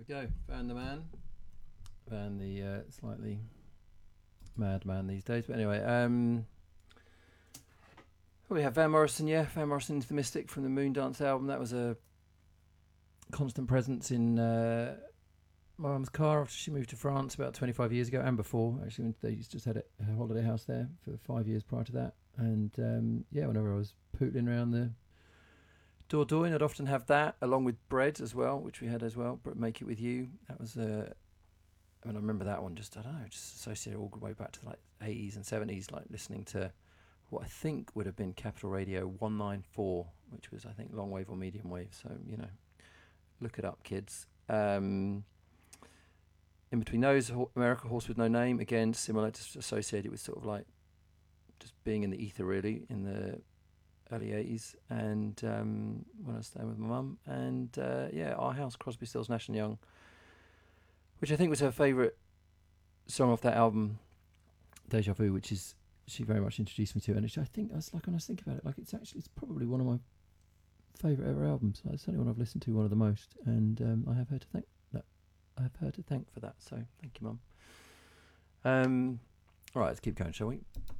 we go. Van the man. Van the slightly mad man these days. But anyway, we have Van Morrison, Van Morrison's The Mystic from the Moondance album. That was a constant presence in my mum's car after she moved to France about 25 years ago, and before, actually, when they just had a holiday house there for 5 years prior to that. And whenever I was pootling around the Dordogne, I'd often have that along with bread as well, which we had as well. But Make It With You, that was I remember that one. Just I don't know, just associated all the way back to the 80s and 70s, like listening to what I think would have been Capital Radio 194, which was I think long wave or medium wave. So look it up, kids. In between those, America Horse with No Name, again similar, just associated with sort of like just being in the ether really in the early 80s, and when I was staying with my mum, and Our House, Crosby, Stills, Nash and Young, which I think was her favourite song off that album, Deja Vu, which is she very much introduced me to, and I think when I think about it, like it's probably one of my favourite ever albums. It's certainly one I've listened to one of the most, and I have her to thank for that. So thank you, Mum. All right, let's keep going, shall we?